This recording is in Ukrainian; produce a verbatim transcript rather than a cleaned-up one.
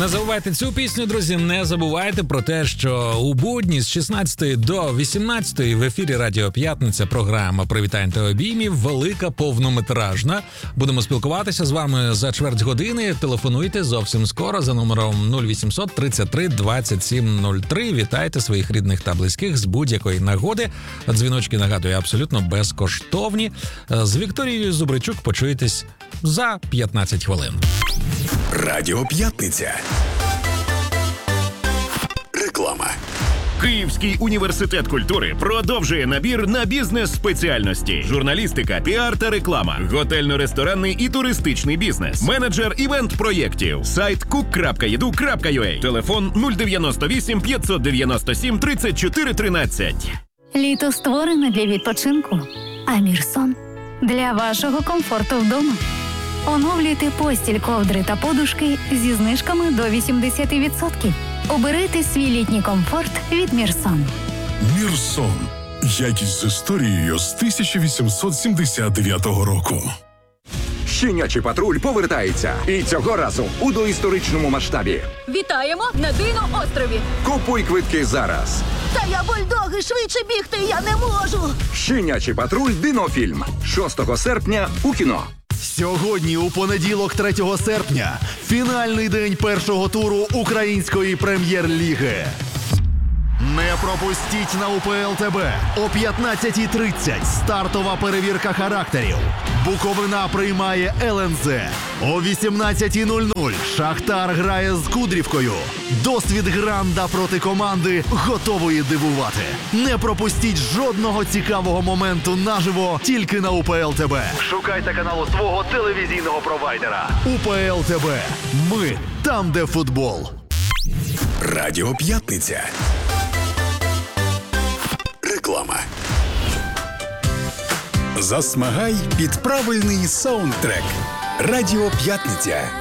Не забувайте цю пісню, друзі, не забувайте про те, що у будні з шістнадцятої до вісімнадцятої в ефірі Радіо П'ятниця програма «Привітань та обіймів» велика повнометражна. Будемо спілкуватися з вами за чверть години. Телефонуйте зовсім скоро за номером нуль вісімсот тридцять три двадцять сім нуль три. Вітайте своїх рідних та близьких з будь-якої нагоди. Дзвіночки, нагадую, абсолютно безкоштовні. З Вікторією Зубричук почуєтесь за п'ятнадцять хвилин. Радіо П'ятниця. Реклама. Київський університет культури продовжує набір на бізнес-спеціальності: журналістика, піар та реклама, готельно-ресторанний і туристичний бізнес, менеджер івент-проєктів, сайт кук крапка і ду крапка ю а, телефон нуль дев'яносто вісім п'ятсот дев'яносто сім тридцять чотири тринадцять. Літо створене для відпочинку, а Мірсон – для вашого комфорту вдома. Оновлюйте постіль, ковдри та подушки зі знижками до вісімдесят відсотків. Оберите свій літній комфорт від Мірсон. Мірсон. Якість з історією з тисяча вісімсот сімдесят дев'ятого року. Щенячий патруль повертається. І цього разу у доісторичному масштабі. Вітаємо на Дино-острові. Купуй квитки зараз. Та я бульдоги, швидше бігти я не можу. Щенячий патруль Динофільм. шостого серпня у кіно. Сьогодні, у понеділок, третього серпня, фінальний день першого туру Української прем'єр-ліги. Не пропустіть на УПЛ ТБ о п'ятнадцятій тридцять стартова перевірка характерів. Буковина приймає ел ен зет. О вісімнадцятій нуль нуль Шахтар грає з Кудрівкою. Досвід Гранда проти команди, готової дивувати. Не пропустіть жодного цікавого моменту наживо тільки на УПЛ ТБ. Шукайте канал свого телевізійного провайдера. УПЛ ТБ. Ми там, де футбол. Радіо П'ятниця. Реклама. Засмагай під правильний саундтрек. Радіо П'ятниця.